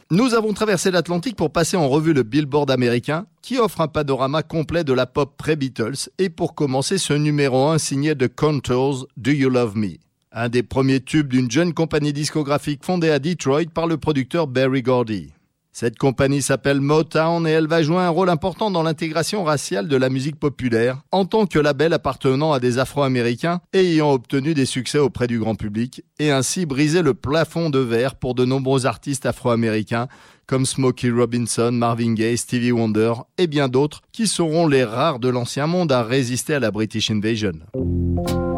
Nous avons traversé l'Atlantique pour passer en revue le Billboard américain qui offre un panorama complet de la pop pré-Beatles et pour commencer ce numéro 1 signé The Contours, Do You Love Me? Un des premiers tubes d'une jeune compagnie discographique fondée à Detroit par le producteur Berry Gordy. Cette compagnie s'appelle Motown et elle va jouer un rôle important dans l'intégration raciale de la musique populaire en tant que label appartenant à des Afro-Américains et ayant obtenu des succès auprès du grand public et ainsi briser le plafond de verre pour de nombreux artistes afro-américains comme Smokey Robinson, Marvin Gaye, Stevie Wonder et bien d'autres qui seront les rares de l'ancien monde à résister à la British Invasion.